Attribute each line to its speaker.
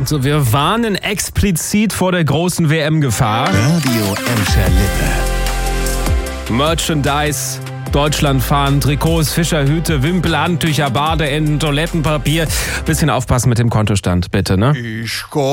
Speaker 1: Also wir warnen explizit vor der großen WM-Gefahr.
Speaker 2: Radio Emscher Lippe.
Speaker 1: Merchandise, Deutschlandfahnen, Trikots, Fischerhüte, Wimpel, Handtücher, Badeenden, Toilettenpapier. Bisschen aufpassen mit dem Kontostand, bitte, ne?